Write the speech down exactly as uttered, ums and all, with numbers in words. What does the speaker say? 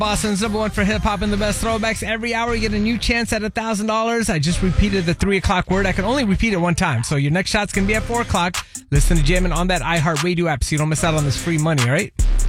Boston's number one for hip-hop and the best throwbacks. Every hour you get a new chance at one thousand dollars. I just repeated the three o'clock word. I can only repeat it one time. So your next shot's going to be at four o'clock. Listen to Jammin' on that iHeartRadio app so you don't miss out on this free money, all right?